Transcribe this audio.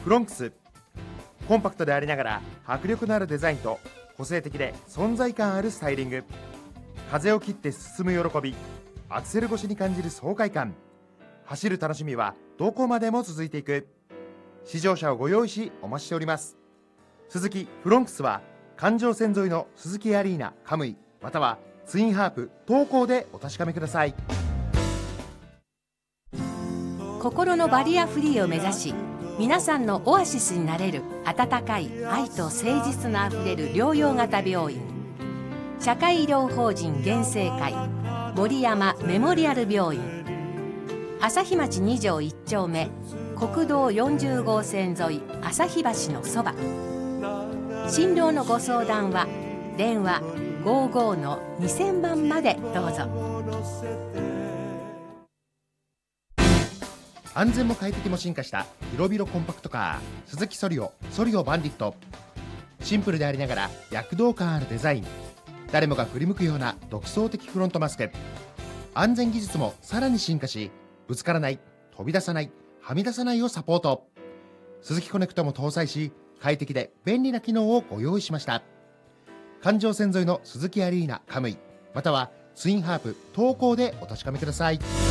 フロンクス。コンパクトでありながら迫力のあるデザインと個性的で存在感あるスタイリング。風を切って進む喜び、アクセル越しに感じる爽快感。走る楽しみはどこまでも続いていく。試乗車をご用意しお待ちしております。スズキフロンクスは環状線沿いのスズキアリーナカムイまたはツインハープ東高でお確かめください。 心のバリアフリーを目指し、皆さんのオアシスになれる温かい愛と誠実のあふれる療養型病院、社会医療法人原生会森山メモリアル病院、朝日町2条1丁目国道40号線沿い朝日橋のそば。診療のご相談は電話55-2000番までどうぞ。 安全も快適も進化した広々コンパクトカー、スズキソリオバンディット。シンプルでありながら躍動感あるデザイン、誰もが振り向くような独創的フロントマスク。安全技術もさらに進化し、ぶつからない、飛び出さない、はみ出さないをサポート。スズキコネクトも搭載し、快適で便利な機能をご用意しました。環状線沿いのスズキアリーナカムイまたはツインハープ東高でお確かめください。